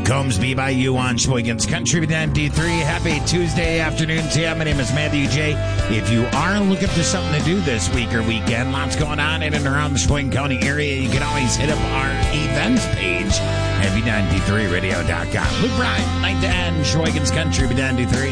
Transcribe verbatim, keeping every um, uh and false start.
Combs B by you on Sheboygan's Country with M D three. Happy Tuesday afternoon to you. My name is Matthew J. If you are looking for something to do this week or weekend, lots going on in and around the Sheboygan County area, you can always hit up our events page at V ninety-three radio dot com. Luke Bryan, nine to end, Sheboygan's Country with M D three.